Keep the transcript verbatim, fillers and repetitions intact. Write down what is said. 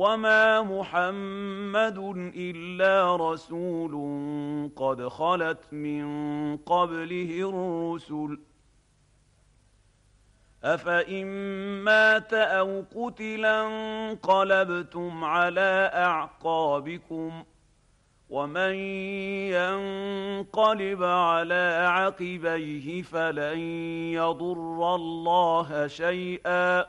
وما محمد إلا رسول قد خلت من قبله الرسل أفإن مات أو قتلا انقلبتم على أعقابكم ومن ينقلب على عقبيه فلن يضر الله شيئا